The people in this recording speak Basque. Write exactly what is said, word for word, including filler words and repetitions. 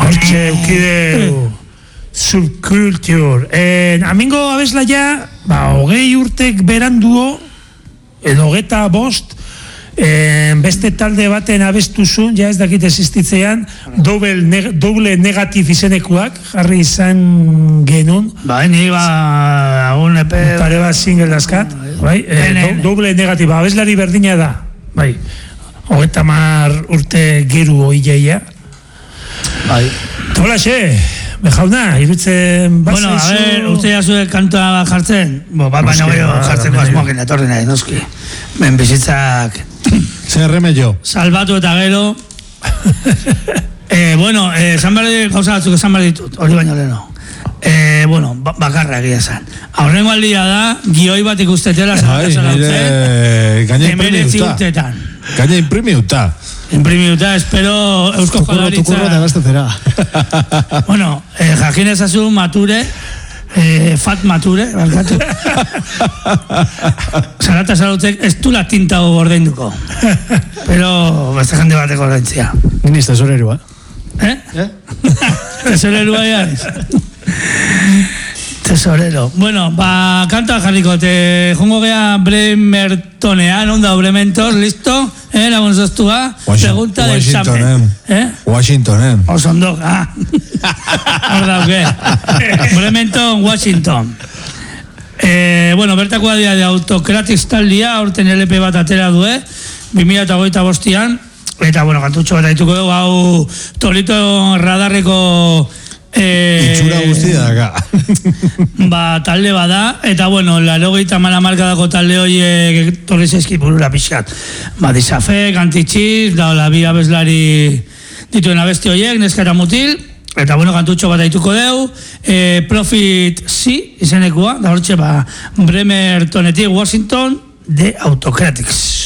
Hortxe, eukideu. Subculture. Eh, amingo abeslaia, ba, hogei urtek beranduo, edo hogeta bost, eh, beste talde baten abestuzun, ja ez dakit existitzean, doble, neg doble negatif izenekuak, jarri izan genuen. Bai, ni ba, un epe... Pare bat single dazkat, bai, eh, do, doble negatif, abeslari berdina da, bai, hogeta mar urte geru oileia. Bai. Tola xe, bejauna, irutzen base bueno, a ver, uste jazue kantua jartzen? Bo, bat baina gero jartzeko asmoak etorri nahi, noski. Ben bizitzak... Zer remedio. Salbatu eta gero... eh, bueno, eh, esan behar gauza batzuk esan behar ditut, hori baino leheno. Eh, bueno, bakarra egia esan. Aurrengo aldia da, gioi bat ikustetela zaratzen hautzen, gaina imprimiuta. Gaina imprimiuta. Imprimiuta, espero Eusko Jaurlaritza... Tukurro da gaztetera. Bueno, eh, jakin ezazu mature, eh, fat mature, barkatu. Zarata zarutzek ez du la tinta gordeinduko. Pero beste jende bateko ordaintzia. Niz tesorerua. Eh? Eh? Tesorerua jaz. Tesorero. Bueno, ba, kanta jarriko, te jongo gea Bremertonean, onda Brementor, listo? Eh, lagun zoztua? Pregunta del examen. Eh? Washingtonen. Osondok, ah. Hor dauke. Brementon, Washington. Eh, bueno, bertako adia de Autocratic taldia, aurten L P bat atera due, bi mila hogeita bostian, eta, bueno, kantutxo bat aituko dugu, hau Torito Radarreko Eh, itxura guztia daka. Ba, talde bada, eta bueno, laurogeita hamar hamarkadako talde horiek torri zaizki burura pixkat. Ba, Disafe, Antitxiz, da hola bi abeslari dituen abesti horiek, neskara mutil, eta bueno, kantutxo bat aituko deu, eh, Profit C, izenekua, da hortxe, ba, Bremertonetik Washington, de Autocratics.